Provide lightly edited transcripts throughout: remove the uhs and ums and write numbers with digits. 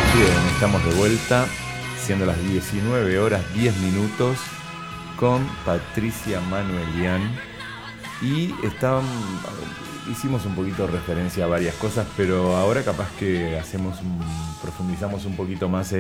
Bien, estamos de vuelta, siendo las 19 horas 10 minutos, con Patricia Manuelian. Y hicimos un poquito de referencia a varias cosas, pero ahora capaz que profundizamos un poquito más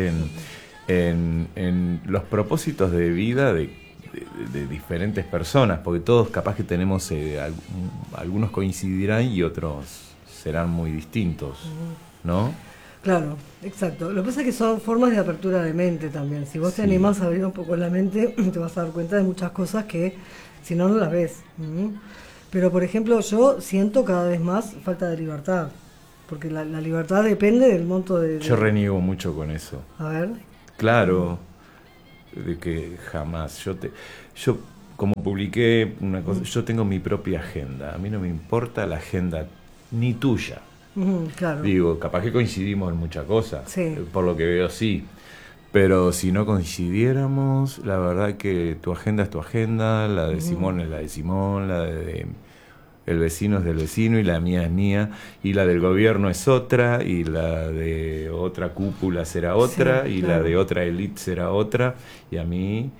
en los propósitos de vida de diferentes personas, porque todos capaz que tenemos, algunos coincidirán y otros serán muy distintos, ¿no? Claro, exacto. Lo que pasa es que son formas de apertura de mente también. Si vos te animás a abrir un poco la mente, te vas a dar cuenta de muchas cosas que si no, no las ves. Pero, por ejemplo, yo siento cada vez más falta de libertad. Porque la libertad depende del monto de... Yo reniego mucho con eso. A ver. Claro, de que jamás. Yo como publiqué una cosa, yo tengo mi propia agenda. A mí no me importa la agenda ni tuya. Claro. Digo, capaz que coincidimos en muchas cosas, sí. Por lo que veo sí, pero si no coincidiéramos, la verdad que tu agenda es tu agenda, la de Simón es la de Simón, la de el vecino es del vecino y la mía es mía, y la del gobierno es otra, y la de otra cúpula será otra, y claro. la de otra élite será otra, y a mí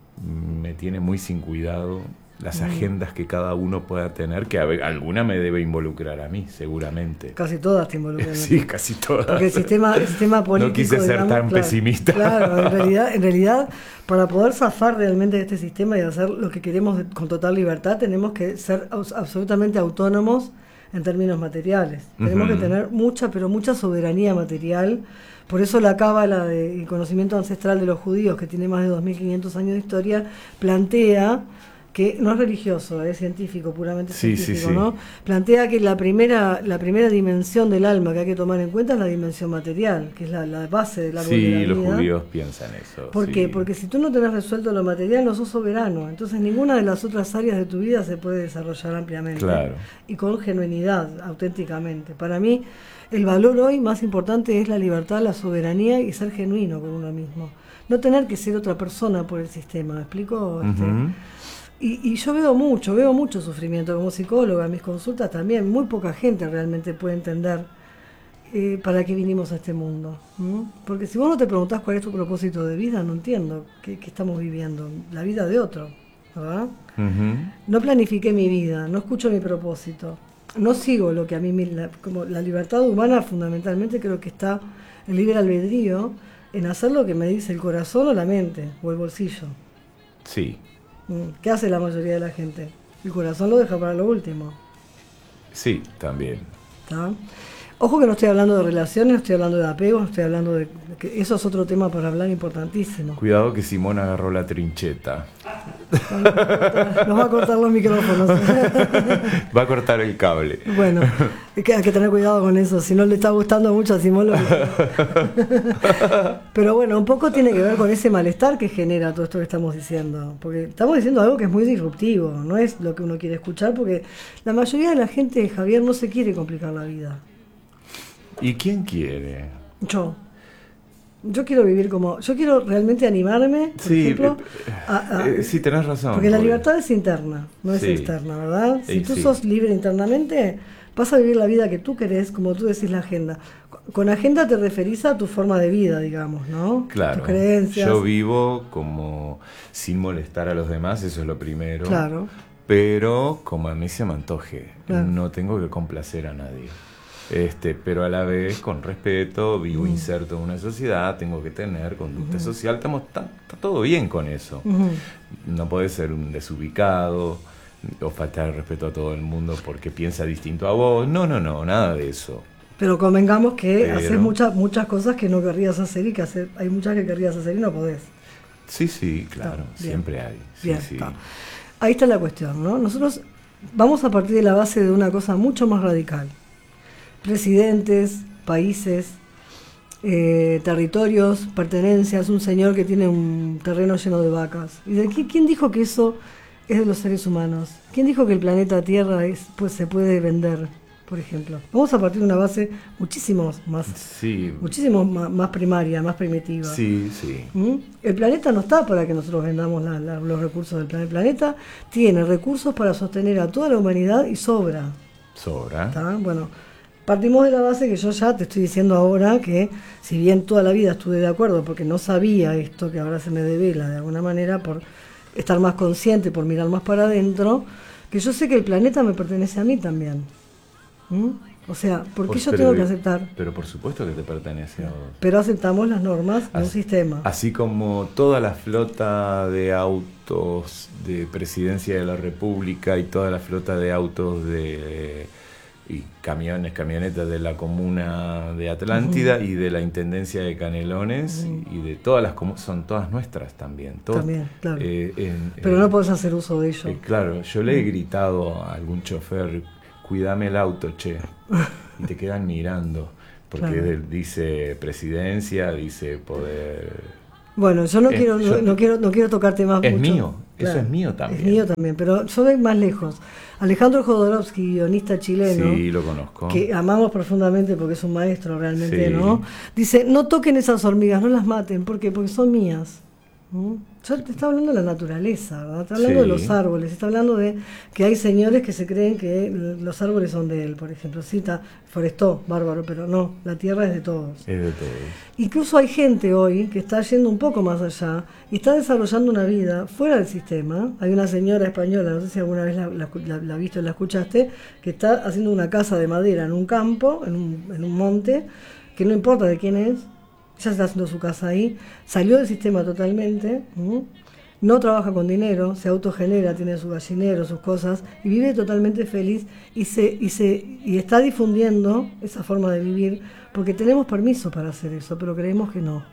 me tiene muy sin cuidado las agendas que cada uno pueda tener, que alguna me debe involucrar a mí, seguramente. Casi todas te involucran. Sí, casi todas. Porque el sistema político... No quise ser tan pesimista. Claro, en realidad, para poder zafar realmente de este sistema y hacer lo que queremos con total libertad, tenemos que ser absolutamente autónomos en términos materiales. Tenemos que tener mucha soberanía material. Por eso la cábala del conocimiento ancestral de los judíos, que tiene más de 2.500 años de historia, plantea... que no es religioso, es científico, puramente científico, ¿no? Plantea que la primera dimensión del alma que hay que tomar en cuenta es la dimensión material, que es la base del árbol de la vida. Sí, los judíos piensan eso. ¿Por qué? Porque si tú no tenés resuelto lo material, no sos soberano. Entonces ninguna de las otras áreas de tu vida se puede desarrollar ampliamente. Claro. Y con genuinidad, auténticamente. Para mí, el valor hoy más importante es la libertad, la soberanía y ser genuino con uno mismo. No tener que ser otra persona por el sistema, ¿me explico? Y yo veo mucho sufrimiento como psicóloga, en mis consultas también. Muy poca gente realmente puede entender para qué vinimos a este mundo. Porque si vos no te preguntás cuál es tu propósito de vida, no entiendo qué estamos viviendo. La vida de otro, ¿verdad? No planifiqué mi vida, no escucho mi propósito. No sigo lo que a mí... como la libertad humana fundamentalmente creo que está en libre albedrío, en hacer lo que me dice el corazón o la mente, o el bolsillo. Sí. ¿Qué hace la mayoría de la gente? El corazón lo deja para lo último. Sí, también. ¿Está? Ojo que no estoy hablando de relaciones, no estoy hablando de apego, no estoy hablando de... que eso es otro tema para hablar importantísimo. Cuidado que Simón agarró la trincheta. Nos va a cortar los micrófonos. Va a cortar el cable. Bueno, hay que tener cuidado con eso, si no le está gustando mucho a Simón. Pero bueno, un poco tiene que ver con ese malestar que genera todo esto que estamos diciendo. Porque estamos diciendo algo que es muy disruptivo, no es lo que uno quiere escuchar, porque la mayoría de la gente, Javier, no se quiere complicar la vida. ¿Y quién quiere? Yo quiero vivir yo quiero realmente animarme, por ejemplo, sí, tenés razón. Porque la libertad es interna, no es externa, ¿verdad? Si tú sos libre internamente, vas a vivir la vida que tú querés, como tú decís, la agenda. Con agenda te referís a tu forma de vida, digamos, ¿no? Claro. Tus creencias. Yo vivo como sin molestar a los demás, eso es lo primero. Claro. Pero como a mí se me antoje, claro. No tengo que complacer a nadie. Pero a la vez, con respeto, vivo inserto en una sociedad, tengo que tener conducta social, está todo bien con eso. No podés ser un desubicado o faltar el respeto a todo el mundo porque piensa distinto a vos. No, nada de eso. Pero convengamos que haces muchas cosas que no querrías hacer y que hay muchas que querrías hacer y no podés. Sí, claro, siempre hay. Bien, está. Ahí está la cuestión, ¿no? Nosotros vamos a partir de la base de una cosa mucho más radical. Presidentes, países, territorios, pertenencias, un señor que tiene un terreno lleno de vacas. ¿Y quién dijo que eso es de los seres humanos? ¿Quién dijo que el planeta Tierra se puede vender, por ejemplo? Vamos a partir de una base muchísimo más primaria, más primitiva. Sí. El planeta no está para que nosotros vendamos los recursos del planeta. El planeta tiene recursos para sostener a toda la humanidad y sobra. ¿Sobra? ¿Está? Bueno, Partimos de la base que yo ya te estoy diciendo ahora que, si bien toda la vida estuve de acuerdo, porque no sabía esto que ahora se me devela de alguna manera, por estar más consciente, por mirar más para adentro, que yo sé que el planeta me pertenece a mí también. O sea, ¿por qué yo tengo que aceptar? Pero por supuesto que te pertenece a vos. Pero aceptamos las normas de un sistema. Así como toda la flota de autos de Presidencia de la República y toda la flota de autos y camionetas de la Comuna de Atlántida y de la Intendencia de Canelones y de todas las son todas nuestras también. También, claro. Pero no podés hacer uso de ello. Claro, yo le he gritado a algún chofer, cuídame el auto, che, y te quedan mirando, porque claro, dice presidencia, dice poder. Bueno, yo no quiero tocar temas es mucho. Mío, claro, eso es mío también. Es mío también, pero yo voy más lejos. Alejandro Jodorowsky, guionista chileno, sí, lo conozco, que amamos profundamente porque es un maestro realmente, sí, ¿no? Dice, no toquen esas hormigas, no las maten, ¿por qué? Porque son mías. Yo te está hablando de la naturaleza, ¿verdad? Está hablando de los árboles, está hablando de que hay señores que se creen que los árboles son de él, por ejemplo. Cita Forestó, bárbaro, pero no, la tierra es de todos. Es de todos. Incluso hay gente hoy que está yendo un poco más allá y está desarrollando una vida fuera del sistema. Hay una señora española, no sé si alguna vez la viste o la escuchaste, que está haciendo una casa de madera en un campo, en un monte, que no importa de quién es. Ya está haciendo su casa ahí, salió del sistema totalmente, no trabaja con dinero, se autogenera, tiene su gallinero, sus cosas, y vive totalmente feliz y está difundiendo esa forma de vivir, porque tenemos permiso para hacer eso, pero creemos que no.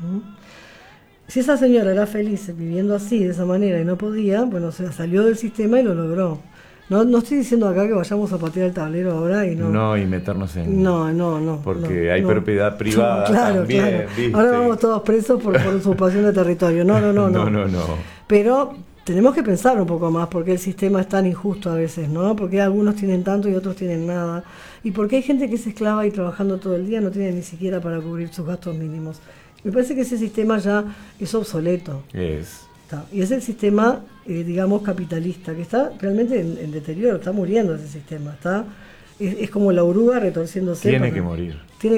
Si esa señora era feliz viviendo así, de esa manera, y no podía, bueno, se salió del sistema y lo logró. No estoy diciendo acá que vayamos a patear el tablero ahora y no. No, y meternos en. No. Porque hay propiedad privada claro, también. Claro. ¿Viste? Ahora vamos todos presos por usurpación de territorio. No. Pero tenemos que pensar un poco más porque el sistema es tan injusto a veces, ¿no? Porque algunos tienen tanto y otros tienen nada. Y porque hay gente que es esclava y trabajando todo el día no tiene ni siquiera para cubrir sus gastos mínimos. Me parece que ese sistema ya es obsoleto. Y es el sistema, digamos, capitalista, que está realmente en deterioro, está muriendo ese sistema. Es como la oruga retorciéndose. Tiene que morir.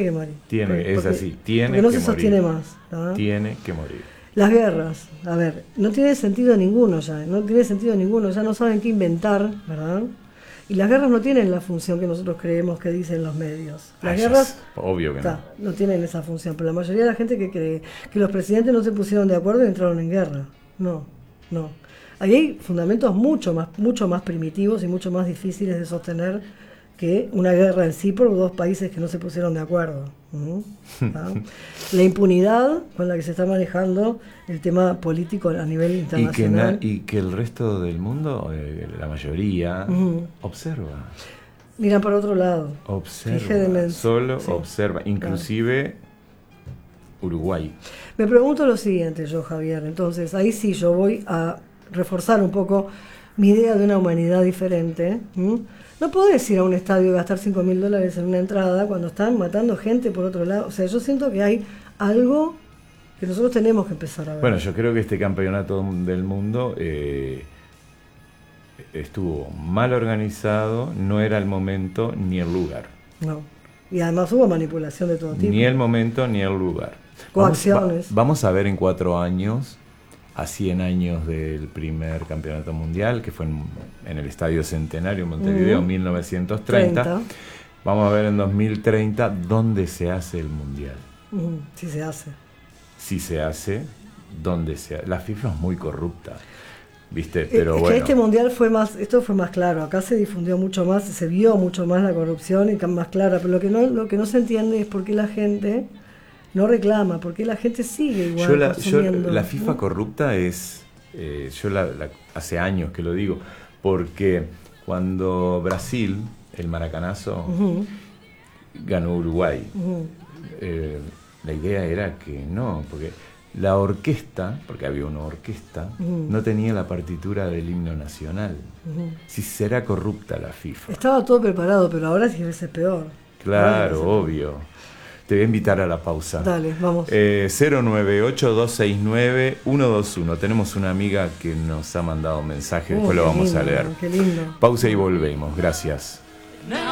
Es así, tiene que morir. Porque no se sostiene más. Tiene que morir. Las guerras, a ver, no tiene sentido ninguno ya, ya no saben qué inventar, ¿verdad? Y las guerras no tienen la función que nosotros creemos que dicen los medios. Las guerras obvio que no tienen esa función, pero la mayoría de la gente que cree que los presidentes no se pusieron de acuerdo y entraron en guerra. No. Ahí hay fundamentos mucho más primitivos y mucho más difíciles de sostener que una guerra en sí por dos países que no se pusieron de acuerdo. La impunidad con la que se está manejando el tema político a nivel internacional. Y que el resto del mundo, la mayoría, observa. Mira para otro lado. Observa. Solo observa. Inclusive Uruguay. Me pregunto lo siguiente yo, Javier. Entonces, ahí sí yo voy a reforzar un poco mi idea de una humanidad diferente. No podés ir a un estadio y gastar $5.000 en una entrada cuando están matando gente por otro lado. O sea, yo siento que hay algo que nosotros tenemos que empezar a ver. Bueno, yo creo que este campeonato del mundo estuvo mal organizado, no era el momento ni el lugar. No. Y además hubo manipulación de todo tipo. Ni el momento ni el lugar. Coacciones. Vamos a ver en 4 años, a 100 años del primer campeonato mundial, que fue en el Estadio Centenario, Montevideo, 1930. Vamos a ver en 2030 dónde se hace el mundial. Si se hace. Si se hace, dónde se hace. La FIFA es muy corrupta, ¿viste? Pero bueno. Que este mundial esto fue más claro. Acá se difundió mucho más, se vio mucho más la corrupción y más clara. Pero lo que no se entiende es por qué la gente no reclama, por qué la gente sigue igual. La FIFA corrupta es, hace años que lo digo, porque cuando Brasil, el maracanazo, ganó Uruguay, la idea era que no, porque la orquesta, porque había una orquesta, no tenía la partitura del himno nacional. Si será corrupta la FIFA. Estaba todo preparado, pero ahora sí es peor. Claro, obvio. Te voy a invitar a la pausa. Dale, vamos. 098-269-121. Tenemos una amiga que nos ha mandado un mensaje, después lo vamos a leer. Qué lindo. Pausa y volvemos. Gracias. Now